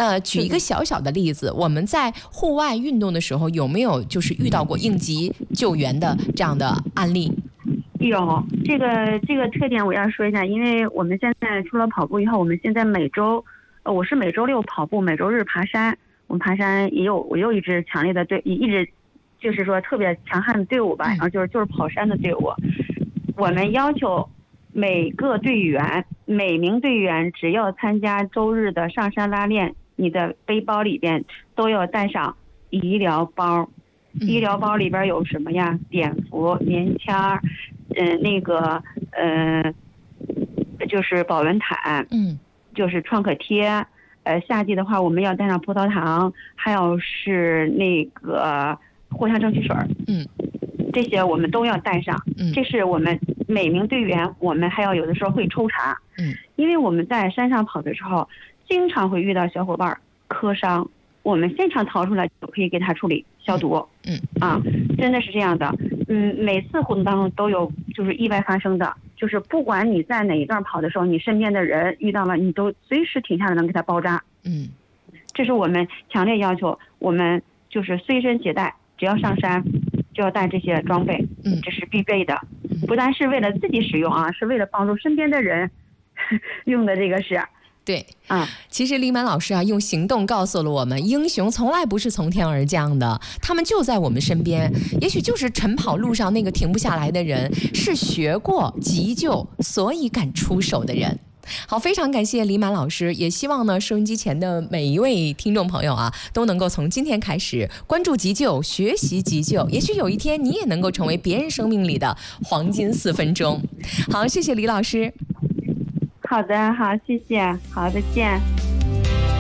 那举一个小小的例子，我们在户外运动的时候，有没有就是遇到过应急救援的这样的案例？ 有这个特点，我要说一下，因为我们现在除了跑步以后，我们现在每周，我是每周六跑步，每周日爬山。我们爬山我有一支强烈的一直就是说特别强悍的队伍吧，然后就是跑山的队伍。我们要求每名队员只要参加周日的上山拉练，你的背包里边都要带上医疗包。医疗包里边有什么呀？碘伏、棉签就是保温毯，就是创可贴。夏季的话，我们要带上葡萄糖，还有是那个藿香正气水，这些我们都要带上。这是我们每名队员，我们还要有的时候会抽查，因为我们在山上跑的时候，经常会遇到小伙伴磕伤，我们现场掏出来就可以给他处理消毒。真的是这样的。每次活动当中都有就是意外发生的。就是不管你在哪一段跑的时候，你身边的人遇到了，你都随时停下来能给他包扎。这是我们强烈要求，我们就是随身携带，只要上山就要带这些装备，这是必备的。不但是为了自己使用啊，是为了帮助身边的人用的，这个是。 对其实李满老师用行动告诉了我们，英雄从来不是从天而降的，他们就在我们身边。也许就是晨跑路上那个停不下来的人，是学过急救所以敢出手的人。好，非常感谢李满老师，也希望呢收音机前的每一位听众朋友都能够从今天开始关注急救，学习急救，也许有一天你也能够成为别人生命里的黄金4分钟。好，谢谢李老师。 好的，好，谢谢，好，再见。